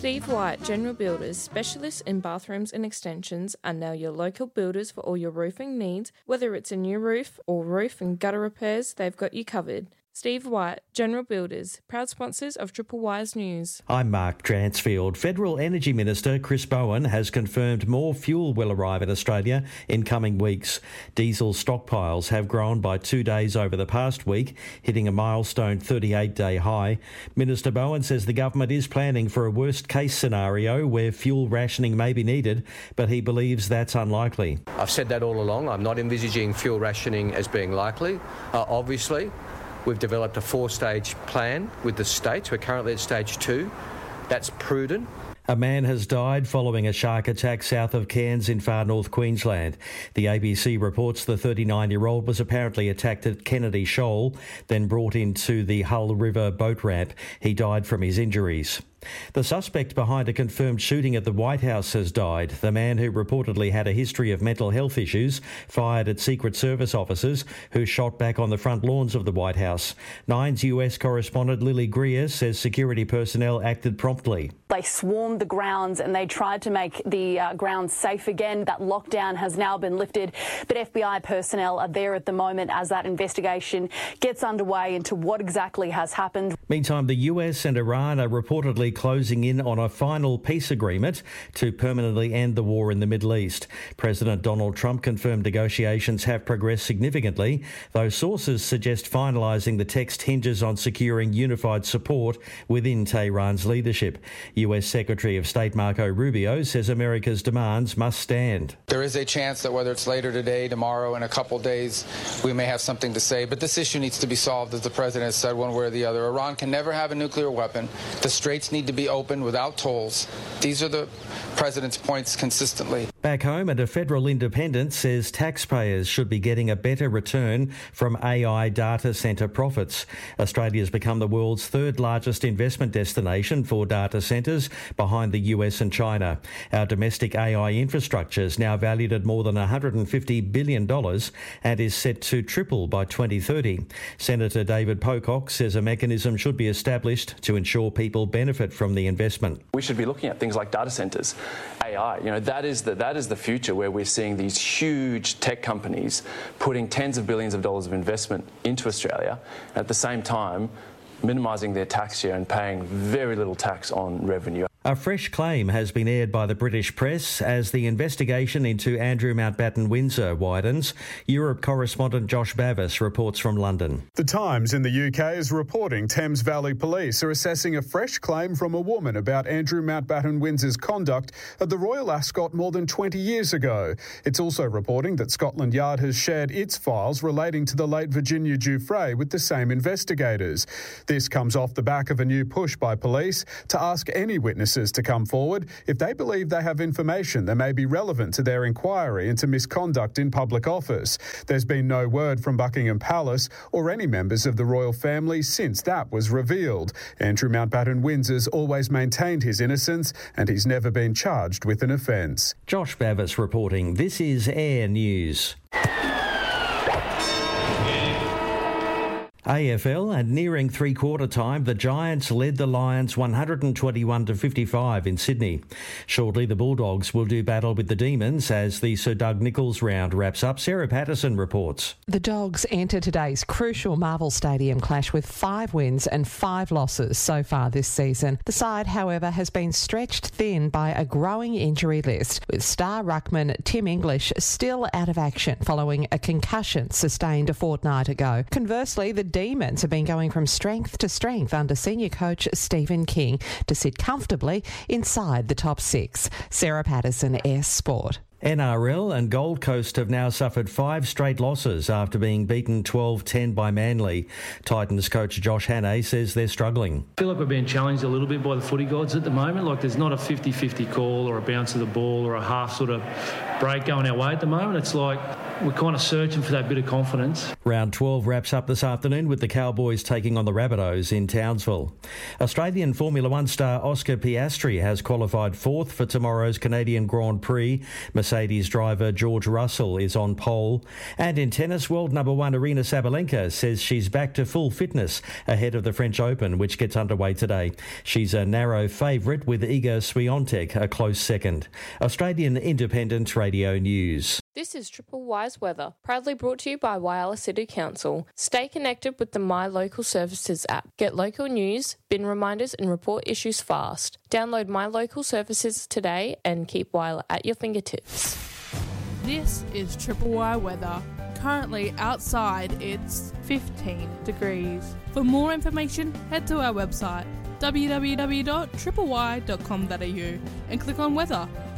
Steve White, General Builders, specialists in bathrooms and extensions, are now your local builders for all your roofing needs. Whether it's a new roof or roof and gutter repairs, they've got you covered. Steve White, General Builders, proud sponsors of Triple Wise News. I'm Mark Dransfield. Federal Energy Minister Chris Bowen has confirmed more fuel will arrive in Australia in coming weeks. Diesel stockpiles have grown by 2 days over the past week, hitting a milestone 38-day high. Minister Bowen says the government is planning for a worst-case scenario where fuel rationing may be needed, but he believes that's unlikely. I've said that all along. I'm not envisaging fuel rationing as being likely. Obviously, we've developed a 4-stage plan with the states. We're currently at stage 2. That's prudent. A man has died following a shark attack south of Cairns in far north Queensland. The ABC reports the 39-year-old was apparently attacked at Kennedy Shoal, then brought into the Hull River boat ramp. He died from his injuries. The suspect behind a confirmed shooting at the White House has died. The man, who reportedly had a history of mental health issues, fired at Secret Service officers who shot back on the front lawns of the White House. Nine's US correspondent Lily Greer says security personnel acted promptly. They swarmed the grounds and they tried to make the grounds safe again. That lockdown has now been lifted, but FBI personnel are there at the moment as that investigation gets underway into what exactly has happened. Meantime, the US and Iran are reportedly closing in on a final peace agreement to permanently end the war in the Middle East. President Donald Trump confirmed negotiations have progressed significantly, though sources suggest finalising the text hinges on securing unified support within Tehran's leadership. US Secretary of State Marco Rubio says America's demands must stand. There is a chance that whether it's later today, tomorrow, in a couple of days, we may have something to say, but this issue needs to be solved, as the president has said, one way or the other. Iran can never have a nuclear weapon. The straits need to be open without tolls. These are the president's points consistently. Back home, and a federal independent says taxpayers should be getting a better return from AI data centre profits. Australia's become the world's third largest investment destination for data centres, behind the US and China. Our domestic AI infrastructure is now valued at more than $150 billion and is set to triple by 2030. Senator David Pocock says a mechanism should be established to ensure people benefit from the investment. We should be looking at things like data centres, AI. That is the future, where we're seeing these huge tech companies putting tens of billions of dollars of investment into Australia, at the same time minimising their tax share and paying very little tax on revenue. A fresh claim has been aired by the British press as the investigation into Andrew Mountbatten Windsor widens. Europe correspondent Josh Bavis reports from London. The Times in the UK is reporting Thames Valley Police are assessing a fresh claim from a woman about Andrew Mountbatten Windsor's conduct at the Royal Ascot more than 20 years ago. It's also reporting that Scotland Yard has shared its files relating to the late Virginia Giuffre with the same investigators. This comes off the back of a new push by police to ask any witnesses to come forward if they believe they have information that may be relevant to their inquiry into misconduct in public office. There's been no word from Buckingham Palace or any members of the royal family since that was revealed. Andrew Mountbatten Windsor's always maintained his innocence and he's never been charged with an offence. Josh Bavis reporting. This is Air News. AFL, and nearing three-quarter time, the Giants led the Lions 121-55 in Sydney. Shortly, the Bulldogs will do battle with the Demons as the Sir Doug Nicholls round wraps up. Sarah Patterson reports. The Dogs enter today's crucial Marvel Stadium clash with 5 wins and 5 losses so far this season. The side, however, has been stretched thin by a growing injury list, with star ruckman Tim English still out of action following a concussion sustained a fortnight ago. Conversely, the Demons have been going from strength to strength under senior coach Stephen King to sit comfortably inside the top 6. Sarah Patterson, S Sport. NRL and Gold Coast have now suffered 5 straight losses after being beaten 12-10 by Manly. Titans coach Josh Hannay says they're struggling. I feel like we're being challenged a little bit by the footy gods at the moment. Like there's not a 50-50 call or a bounce of the ball or a half sort of break going our way at the moment. It's like we're kind of searching for that bit of confidence. Round 12 wraps up this afternoon with the Cowboys taking on the Rabbitohs in Townsville. Australian Formula One star Oscar Piastri has qualified fourth for tomorrow's Canadian Grand Prix. Mercedes driver George Russell is on pole. And in tennis, world number one Aryna Sabalenka says she's back to full fitness ahead of the French Open, which gets underway today. She's a narrow favourite with Iga Swiatek a close second. Australian Independent Radio News. This is Triple Wise Weather, proudly brought to you by Whyalla City Council. Stay connected with the My Local Services app. Get local news, bin reminders and report issues fast. Download My Local Services today and keep Whyalla at your fingertips. This is Triple Y Weather. Currently outside it's 15 degrees. For more information, head to our website www.tripley.com.au and click on weather.